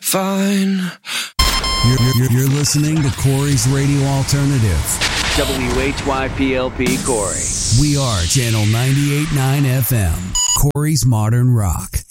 fine. You're listening to Corey's Radio Alternative. WHYPLP Corey. We are Channel 98.9 FM. Corey's Modern Rock.